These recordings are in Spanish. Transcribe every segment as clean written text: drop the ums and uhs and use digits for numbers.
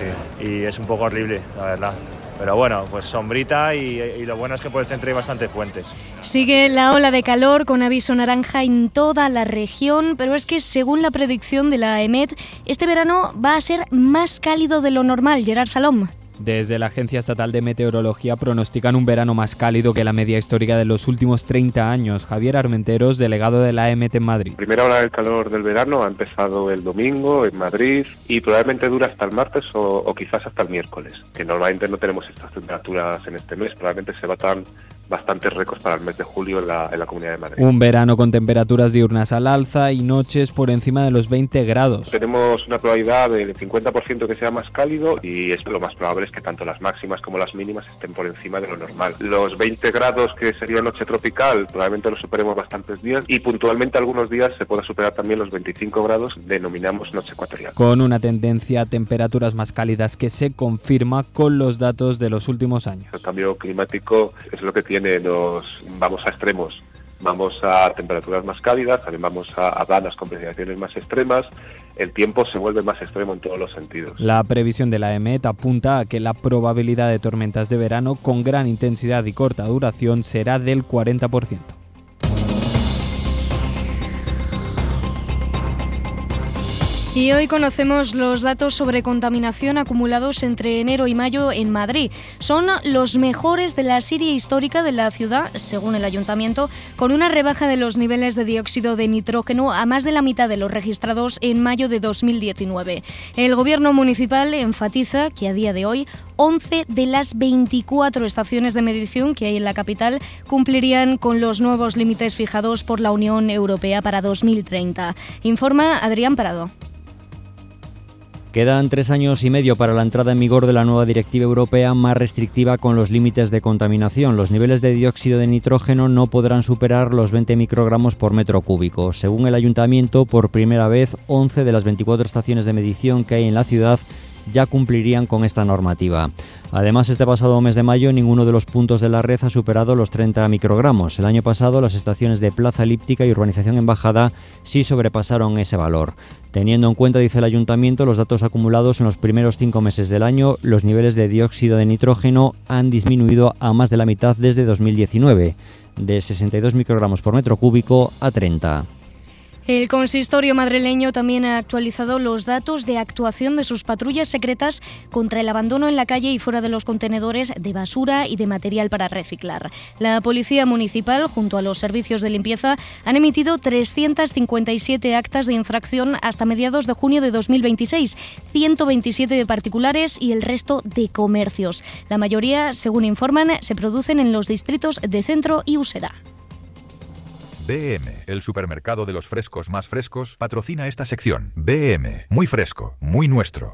sí. Y es un poco horrible, la verdad. Pero bueno, pues sombrita y lo bueno es que por el centro hay bastantes fuentes. Sigue la ola de calor con aviso naranja en toda la región, pero es que según la predicción de la EMET, este verano va a ser más cálido de lo normal. Gerard Salom. Desde la Agencia Estatal de Meteorología pronostican un verano más cálido que la media histórica de los últimos 30 años. Javier Armenteros, delegado de la EMET en Madrid. La primera ola del calor del verano ha empezado el domingo en Madrid y probablemente dura hasta el martes o quizás hasta el miércoles, que normalmente no tenemos estas temperaturas en este mes. Probablemente se batan bastantes récords para el mes de julio en la Comunidad de Madrid. Un verano con temperaturas diurnas al alza y noches por encima de los 20 grados. Tenemos una probabilidad del 50% que sea más cálido y es lo más probable es que tanto las máximas como las mínimas estén por encima de lo normal. Los 20 grados que sería noche tropical probablemente los superemos bastantes días y puntualmente algunos días se pueda superar también los 25 grados, denominamos noche ecuatorial. Con una tendencia a temperaturas más cálidas que se confirma con los datos de los últimos años. El cambio climático es lo que tiene, vamos a extremos, vamos a temperaturas más cálidas, también vamos a bandas con precipitaciones más extremas. El tiempo se vuelve más extremo en todos los sentidos. La previsión de la EMET apunta a que la probabilidad de tormentas de verano con gran intensidad y corta duración será del 40%. Y hoy conocemos los datos sobre contaminación acumulados entre enero y mayo en Madrid. Son los mejores de la serie histórica de la ciudad, según el ayuntamiento, con una rebaja de los niveles de dióxido de nitrógeno a más de la mitad de los registrados en mayo de 2019. El gobierno municipal enfatiza que a día de hoy 11 de las 24 estaciones de medición que hay en la capital cumplirían con los nuevos límites fijados por la Unión Europea para 2030. Informa Adrián Parado. Quedan 3 años y medio para la entrada en vigor de la nueva directiva europea más restrictiva con los límites de contaminación. Los niveles de dióxido de nitrógeno no podrán superar los 20 microgramos por metro cúbico. Según el ayuntamiento, por primera vez, 11 de las 24 estaciones de medición que hay en la ciudad ya cumplirían con esta normativa. Además, este pasado mes de mayo ninguno de los puntos de la red ha superado los 30 microgramos. El año pasado las estaciones de Plaza Elíptica y Urbanización Embajada sí sobrepasaron ese valor. Teniendo en cuenta, dice el ayuntamiento, los datos acumulados en los primeros 5 meses del año, los niveles de dióxido de nitrógeno han disminuido a más de la mitad desde 2019, de 62 microgramos por metro cúbico a 30. El consistorio madrileño también ha actualizado los datos de actuación de sus patrullas secretas contra el abandono en la calle y fuera de los contenedores de basura y de material para reciclar. La Policía Municipal, junto a los servicios de limpieza, han emitido 357 actas de infracción hasta mediados de junio de 2026, 127 de particulares y el resto de comercios. La mayoría, según informan, se producen en los distritos de Centro y Usera. BM, el supermercado de los frescos más frescos, patrocina esta sección. BM, muy fresco, muy nuestro.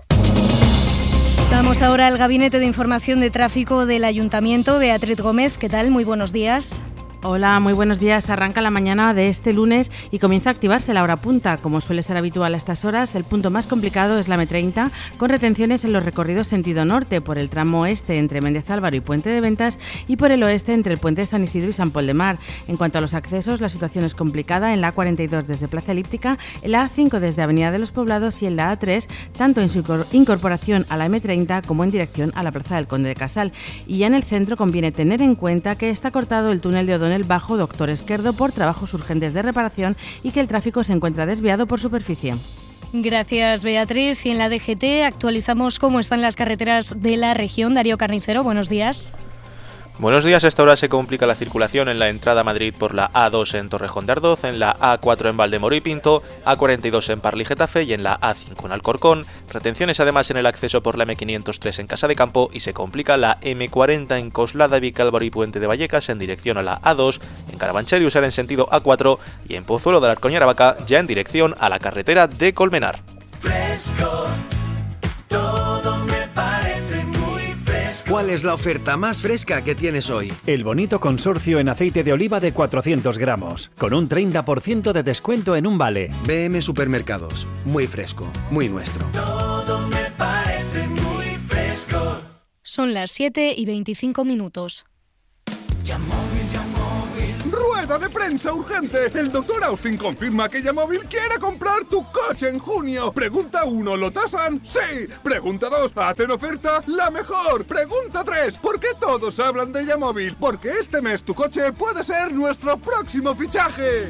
Vamos ahora al Gabinete de Información de Tráfico del Ayuntamiento. Beatriz Gómez, ¿qué tal? Muy buenos días. Hola, muy buenos días. Arranca la mañana de este lunes y comienza a activarse la hora punta. Como suele ser habitual a estas horas, el punto más complicado es la M30, con retenciones en los recorridos sentido norte, por el tramo este entre Méndez Álvaro y Puente de Ventas y por el oeste entre el Puente de San Isidro y San Pol de Mar. En cuanto a los accesos, la situación es complicada en la A42 desde Plaza Elíptica, en la A5 desde Avenida de los Poblados y en la A3, tanto en su incorporación a la M30 como en dirección a la Plaza del Conde de Casal. Y ya en el centro conviene tener en cuenta que está cortado el túnel de O'Donnell bajo Doctor Esquerdo por trabajos urgentes de reparación y que el tráfico se encuentra desviado por superficie. Gracias, Beatriz. Y en la DGT actualizamos cómo están las carreteras de la región. Darío Carnicero, buenos días. Buenos días. A esta hora se complica la circulación en la entrada a Madrid por la A2 en Torrejón de Ardoz, en la A4 en Valdemoro y Pinto, A42 en Parla y Getafe y en la A5 en Alcorcón. Retenciones además en el acceso por la M503 en Casa de Campo y se complica la M40 en Coslada, Vicálvaro y Puente de Vallecas en dirección a la A2, en Carabanchel y Usera en sentido A4 y en Pozuelo de la Arcoña Aravaca ya en dirección a la carretera de Colmenar. Fresco. ¿Cuál es la oferta más fresca que tienes hoy? El bonito consorcio en aceite de oliva de 400 gramos, con un 30% de descuento en un vale. BM Supermercados. Muy fresco, muy nuestro. Todo me parece muy fresco. Son las 7:25. Rueda Rueda de prensa urgente. El doctor Austin confirma que Yamóvil quiere comprar tu coche en junio. Pregunta 1, ¿lo tasan? ¡Sí! Pregunta 2, ¿hacen oferta? ¡La mejor! Pregunta 3, ¿por qué todos hablan de Yamóvil? Porque este mes tu coche puede ser nuestro próximo fichaje.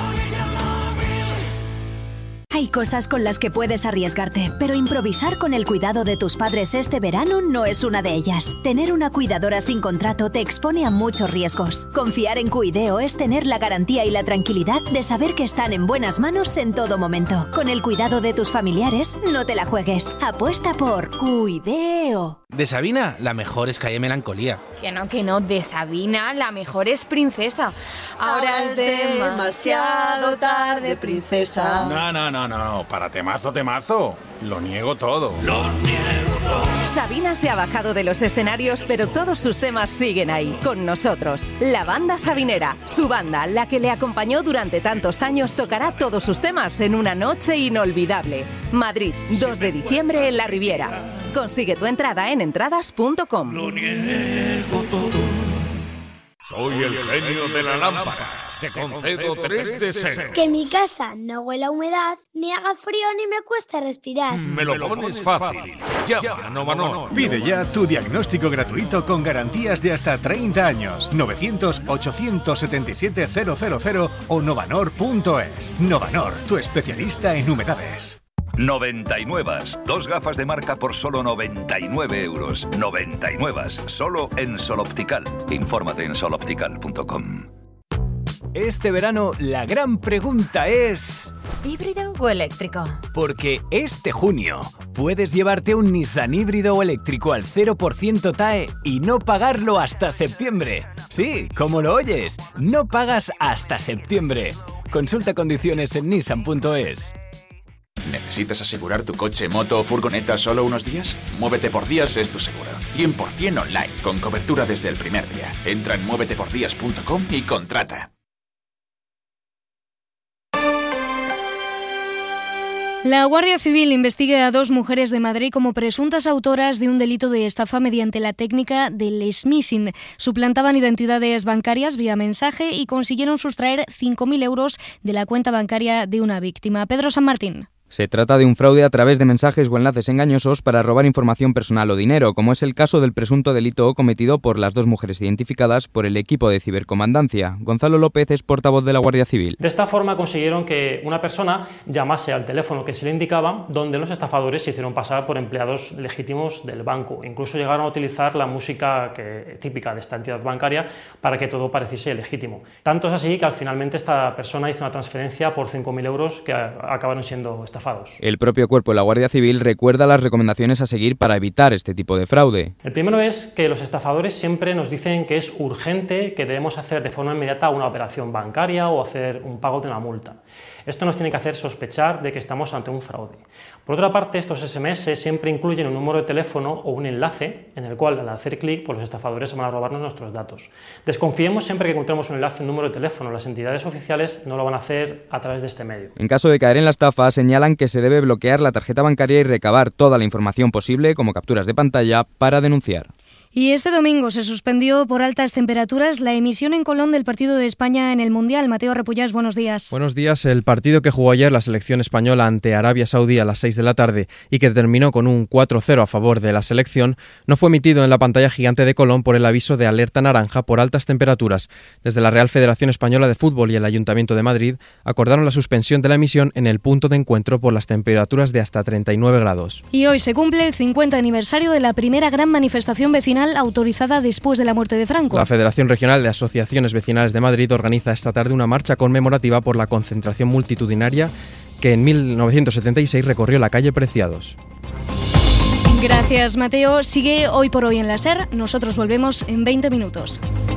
Hay cosas con las que puedes arriesgarte, pero improvisar con el cuidado de tus padres este verano no es una de ellas. Tener una cuidadora sin contrato te expone a muchos riesgos. Confiar en Cuideo es tener la garantía y la tranquilidad de saber que están en buenas manos en todo momento. Con el cuidado de tus familiares, no te la juegues. Apuesta por Cuideo. De Sabina, la mejor es Calle Melancolía. Que no, de Sabina, la mejor es Princesa. Ahora es demasiado tarde, princesa. No, para temazo. Lo niego todo. Sabina se ha bajado de los escenarios, pero todos sus temas siguen ahí, con nosotros. La banda sabinera, su banda, la que le acompañó durante tantos años, tocará todos sus temas en una noche inolvidable. Madrid, 2 de diciembre en La Riviera. Consigue tu entrada en entradas.com. Lo niego todo. Soy el genio de la lámpara. Te concedo 3 deseos. Que mi casa no huela a humedad, ni haga frío ni me cueste respirar. Me lo pones fácil. Llama a Novanor. Pide ya tu diagnóstico gratuito con garantías de hasta 30 años. 900-877-000 o novanor.es. Novanor, tu especialista en humedades. 99. 2 gafas de marca por solo 99 euros. 99. Solo en Sol Optical. Infórmate en soloptical.com. Este verano la gran pregunta es... ¿híbrido o eléctrico? Porque este junio puedes llevarte un Nissan híbrido o eléctrico al 0% TAE y no pagarlo hasta septiembre. Sí, como lo oyes, no pagas hasta septiembre. Consulta condiciones en nissan.es. ¿Necesitas asegurar tu coche, moto o furgoneta solo unos días? Muévete por Días es tu seguro. 100% online, con cobertura desde el primer día. Entra en muévetepordías.com y contrata. La Guardia Civil investiga a 2 mujeres de Madrid como presuntas autoras de un delito de estafa mediante la técnica del smishing. Suplantaban identidades bancarias vía mensaje y consiguieron sustraer 5.000 euros de la cuenta bancaria de una víctima. Pedro San Martín. Se trata de un fraude a través de mensajes o enlaces engañosos para robar información personal o dinero, como es el caso del presunto delito cometido por las 2 mujeres identificadas por el equipo de cibercomandancia. Gonzalo López es portavoz de la Guardia Civil. De esta forma consiguieron que una persona llamase al teléfono que se le indicaba, donde los estafadores se hicieron pasar por empleados legítimos del banco. Incluso llegaron a utilizar la música típica de esta entidad bancaria para que todo pareciese legítimo. Tanto es así que finalmente esta persona hizo una transferencia por 5.000 euros que acabaron siendo estafados. El propio cuerpo de la Guardia Civil recuerda las recomendaciones a seguir para evitar este tipo de fraude. El primero es que los estafadores siempre nos dicen que es urgente, que debemos hacer de forma inmediata una operación bancaria o hacer un pago de una multa. Esto nos tiene que hacer sospechar de que estamos ante un fraude. Por otra parte, estos SMS siempre incluyen un número de teléfono o un enlace en el cual, al hacer clic, los estafadores van a robarnos nuestros datos. Desconfiemos siempre que encontremos un enlace, un número de teléfono. Las entidades oficiales no lo van a hacer a través de este medio. En caso de caer en la estafa, señalan que se debe bloquear la tarjeta bancaria y recabar toda la información posible, como capturas de pantalla, para denunciar. Y este domingo se suspendió por altas temperaturas la emisión en Colón del partido de España en el Mundial. Mateo Repullas, buenos días. Buenos días. El partido que jugó ayer la selección española ante Arabia Saudí a las 6 de la tarde y que terminó con un 4-0 a favor de la selección, no fue emitido en la pantalla gigante de Colón por el aviso de alerta naranja por altas temperaturas. Desde la Real Federación Española de Fútbol y el Ayuntamiento de Madrid acordaron la suspensión de la emisión en el punto de encuentro por las temperaturas de hasta 39 grados. Y hoy se cumple el 50 aniversario de la primera gran manifestación vecinal autorizada después de la muerte de Franco. La Federación Regional de Asociaciones Vecinales de Madrid organiza esta tarde una marcha conmemorativa por la concentración multitudinaria que en 1976 recorrió la calle Preciados. Gracias, Mateo. Sigue Hoy por Hoy en la SER. Nosotros volvemos en 20 minutos.